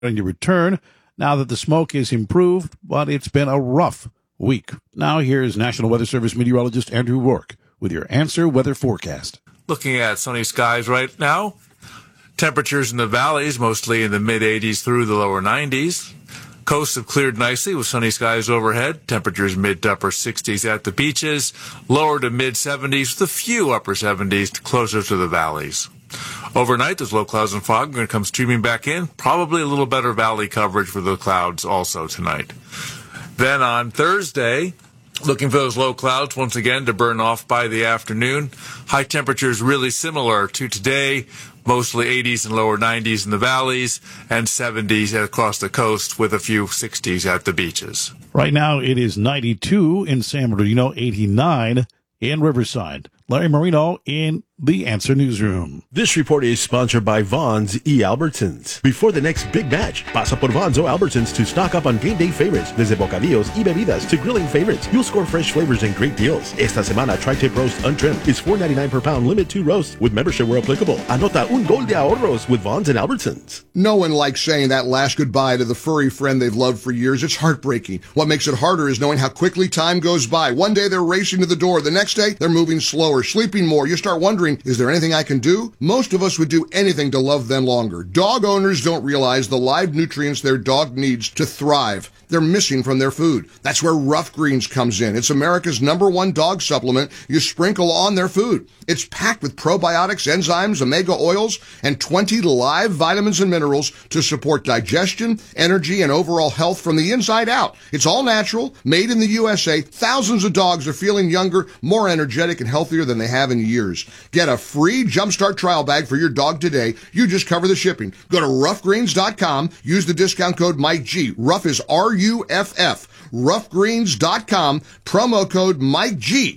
on your return now that the smoke is improved, but it's been a rough week. Now here's National Weather Service meteorologist Andrew Rourke with your Answer Weather Forecast. Looking at sunny skies right now. Temperatures in the valleys mostly in the mid-80s through the lower 90s. Coasts have cleared nicely with sunny skies overhead. Temperatures mid to upper 60s at the beaches, lower to mid-70s with a few upper 70s closer to the valleys. Overnight, those low clouds and fog are going to come streaming back in. Probably a little better valley coverage for the clouds also tonight. Then on Thursday, looking for those low clouds once again to burn off by the afternoon. High temperatures really similar to today. Mostly 80s and lower 90s in the valleys and 70s across the coast with a few 60s at the beaches. Right now it is 92 in San Bernardino, 89 in Riverside. Larry Marino in the Answer Newsroom. This report is sponsored by Vaughn's E. Albertsons. Before the next big match, pasa por Vaughn's O. Albertsons to stock up on game day favorites. Desde bocadillos y bebidas to grilling favorites. You'll score fresh flavors and great deals. Esta semana, tri-tip roast untrimmed is $4.99 per pound, limit 2 roasts with membership where applicable. Anota un gol de ahorros with Vaughn's and Albertsons. No one likes saying that last goodbye to the furry friend they've loved for years. It's heartbreaking. What makes it harder is knowing how quickly time goes by. One day they're racing to the door. The next day, they're moving slower, sleeping more. You start wondering, is there anything I can do? Most of us would do anything to love them longer. Dog owners don't realize the live nutrients their dog needs to thrive. They're missing from their food. That's where Rough Greens comes in. It's America's #1 dog supplement you sprinkle on their food. It's packed with probiotics, enzymes, omega oils, and 20 live vitamins and minerals to support digestion, energy, and overall health from the inside out. It's all natural, made in the USA. Thousands of dogs are feeling younger, more energetic, and healthier than they have in years. Get a free Jumpstart trial bag for your dog today. You just cover the shipping. Go to roughgreens.com. Use the discount code MikeG. Rough is RUFF. Roughgreens.com. Promo code MikeG.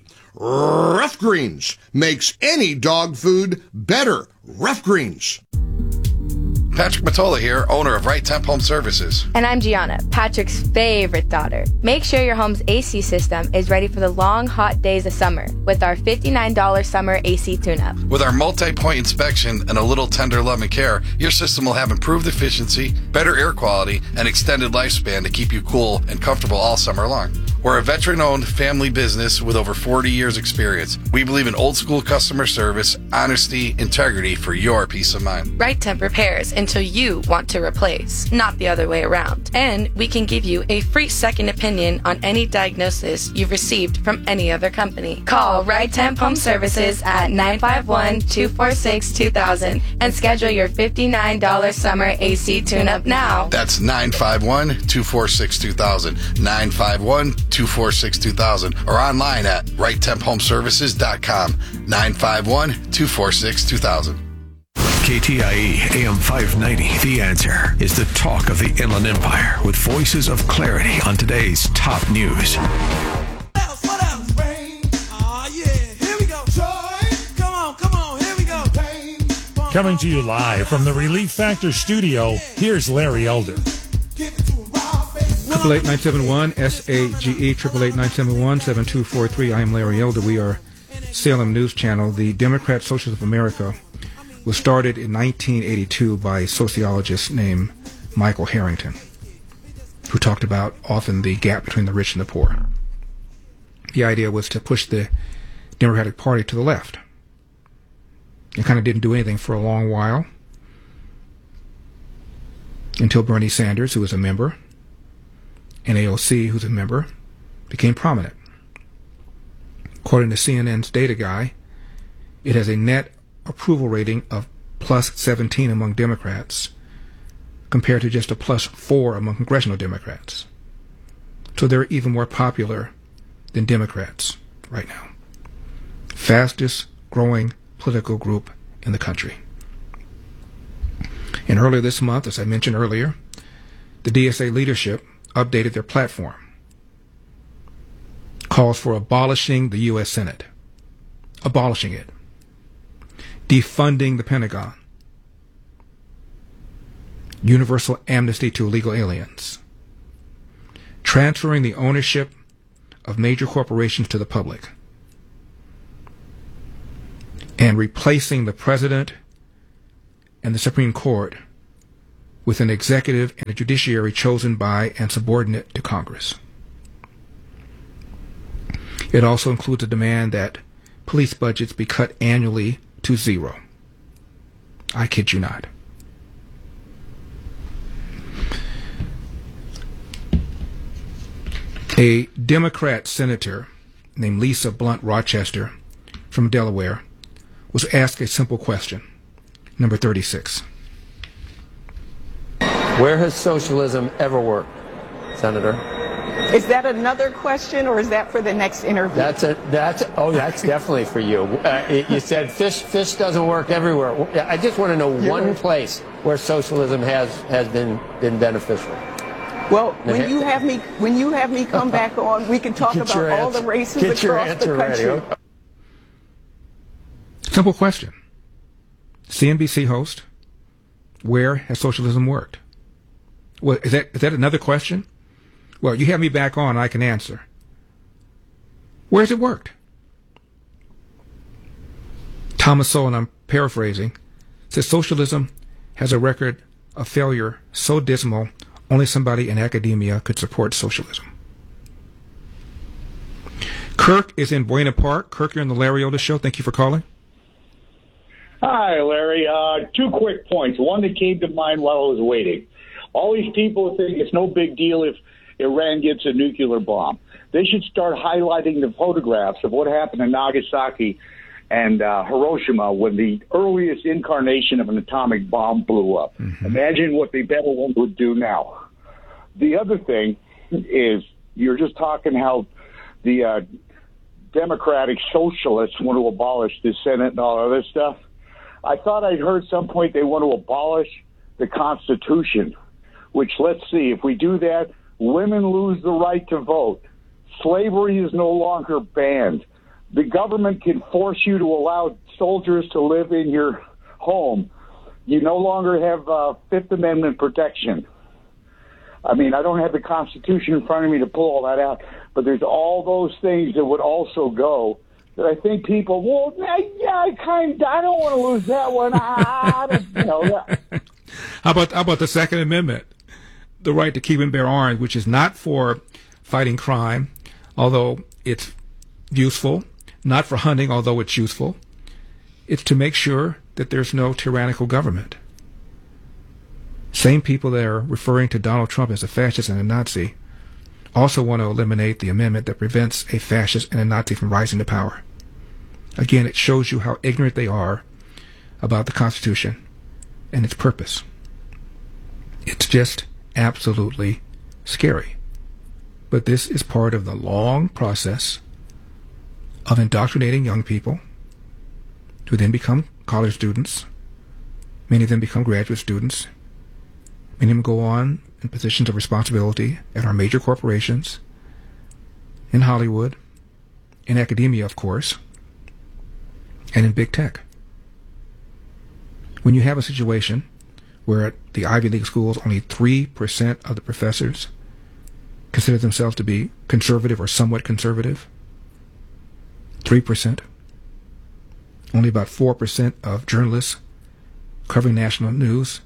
Rough Greens makes any dog food better. Rough Greens. Patrick Matola here, owner of Right Temp Home Services. And I'm Gianna, Patrick's favorite daughter. Make sure your home's AC system is ready for the long, hot days of summer with our $59 summer AC tune-up. With our multi-point inspection and a little tender love and care, your system will have improved efficiency, better air quality, and extended lifespan to keep you cool and comfortable all summer long. We're a veteran-owned family business with over 40 years experience. We believe in old-school customer service, honesty, integrity for your peace of mind. Right Temp repairs until you want to replace, not the other way around. And we can give you a free second opinion on any diagnosis you've received from any other company. Call Right Temp Home Services at 951-246-2000 and schedule your $59 summer AC tune-up now. That's 951-246-2000, 951-246-2000, or online at righttemphomeservices.com, 951-246-2000. KTIE AM 590, The Answer, is the talk of the Inland Empire with voices of clarity on today's top news. Coming to you live from the Relief Factor studio, here's Larry Elder. 888-971-SAGE, 888-971-7243. I am Larry Elder. We are Salem News Channel. The Democrat Socialists of America was started in 1982 by a sociologist named Michael Harrington, who talked about often the gap between the rich and the poor. The idea was to push the Democratic Party to the left. It kind of didn't do anything for a long while until Bernie Sanders, who was a member, and AOC, who's a member, became prominent. According to CNN's data guy, it has a net approval rating of plus 17 among Democrats compared to just a plus 4 among congressional Democrats. So they're even more popular than Democrats right now. Fastest growing political group in the country. And earlier this month, as I mentioned earlier, the DSA leadership updated their platform. Calls for abolishing the U.S. Senate. Abolishing it. Defunding the Pentagon. Universal amnesty to illegal aliens. Transferring the ownership of major corporations to the public. And replacing the President and the Supreme Court with an executive and a judiciary chosen by and subordinate to Congress. It also includes a demand that police budgets be cut annually to zero. I kid you not. A Democrat senator named Lisa Blunt Rochester from Delaware was asked a simple question, number 36. Where has socialism ever worked, Senator? Is that another question, or is that for the next interview? That's definitely for you. You said fish doesn't work everywhere. I just want to know one place where socialism has been beneficial. Well, when you have me come back on, we can talk about all the races across the country. Simple question. CNBC host, where has socialism worked? Well, is that another question? Well, you have me back on, I can answer. Where has it worked? Thomas Sowell, and I'm paraphrasing, says socialism has a record of failure so dismal only somebody in academia could support socialism. Kirk is in Buena Park. Kirk, you're on the Larry Elder Show. Thank you for calling. Hi, Larry. 2 quick points. One that came to mind while I was waiting. All these people think it's no big deal if Iran gets a nuclear bomb. They should start highlighting the photographs of what happened in Nagasaki and Hiroshima when the earliest incarnation of an atomic bomb blew up. Mm-hmm. Imagine what the better ones would do now. The other thing is you're just talking how the Democratic Socialists want to abolish the Senate and all other stuff. I thought I'd heard some point they want to abolish the Constitution, which, let's see, if we do that, women lose the right to vote. Slavery is no longer banned. The government can force you to allow soldiers to live in your home. You no longer have Fifth Amendment protection. I mean, I don't have the Constitution in front of me to pull all that out, but there's all those things that would also go that I think people, I don't want to lose that one. How about the Second Amendment? The right to keep and bear arms, which is not for fighting crime, although it's useful, not for hunting, although it's useful. It's to make sure that there's no tyrannical government. Same people that are referring to Donald Trump as a fascist and a Nazi also want to eliminate the amendment that prevents a fascist and a Nazi from rising to power. Again, it shows you how ignorant they are about the Constitution and its purpose. It's just absolutely scary. But this is part of the long process of indoctrinating young people who then become college students. Many of them become graduate students. Many of them go on in positions of responsibility at our major corporations, in Hollywood, in academia, of course, and in big tech. When you have a situation where at the Ivy League schools only 3% of the professors consider themselves to be conservative or somewhat conservative, 3%, only about 4% of journalists covering national news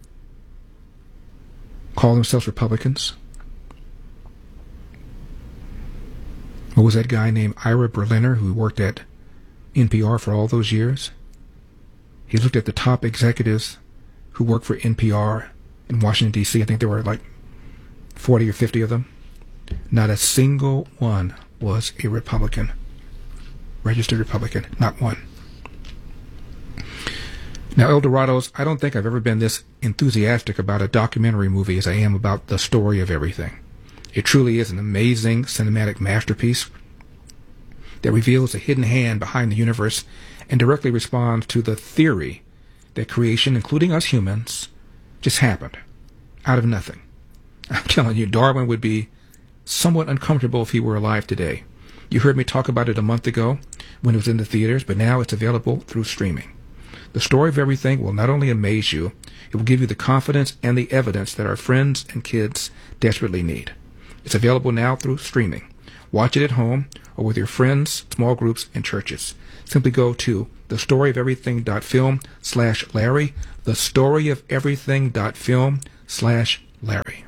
call themselves Republicans. What was that guy named Ira Berliner who worked at NPR for all those years? He looked at the top executives who worked for NPR in Washington, D.C. I think there were like 40 or 50 of them. Not a single one was a Republican, registered Republican, not one. Now, El Dorados, I don't think I've ever been this enthusiastic about a documentary movie as I am about The Story of Everything. It truly is an amazing cinematic masterpiece that reveals a hidden hand behind the universe and directly responds to the theory that creation, including us humans, just happened out of nothing. I'm telling you, Darwin would be somewhat uncomfortable if he were alive today. You heard me talk about it a month ago when it was in the theaters, but now it's available through streaming. The Story of Everything will not only amaze you, it will give you the confidence and the evidence that our friends and kids desperately need. It's available now through streaming. Watch it at home or with your friends, small groups, and churches. Simply go to thestoryoferything.film/Larry, thestoryoferything.film/Larry. www.facebook.com/Larry.